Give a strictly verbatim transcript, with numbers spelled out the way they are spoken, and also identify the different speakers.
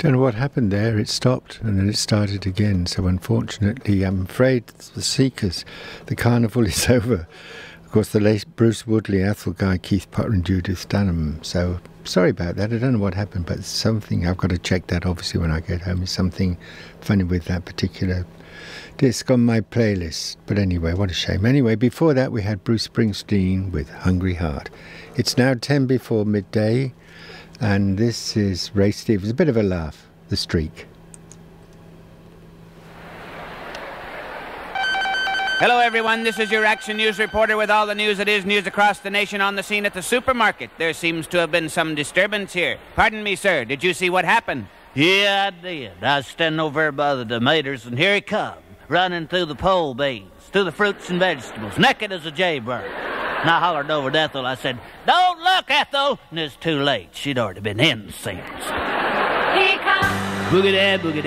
Speaker 1: Don't know what happened there. It stopped and then it started again. So unfortunately, I'm afraid the Seekers, the carnival is over. Of course, the late Bruce Woodley, Ethel Guy, Keith Potter and Judith Stanham. So sorry about that. I don't know what happened, but something, I've got to check that obviously when I get home. There's something funny with that particular disc on my playlist. But anyway, what a shame. Anyway, before that we had Bruce Springsteen with Hungry Heart. It's now ten before midday. And this is Ray Stevens, a bit of a laugh, The Streak.
Speaker 2: Hello everyone, this is your Action News reporter with all the news that is news across the nation. On the scene at the supermarket. There seems to have been some disturbance here. Pardon me, sir, did you see what happened?
Speaker 3: Yeah, I did. I was standing over there by the tomatoes, and here he come, running through the pole beans, through the fruits and vegetables, naked as a jaybird. And I hollered over at Ethel. I said, "Don't look, Ethel!" And it's too late. She'd already been in since. Here comes. Boogie-dad, boogie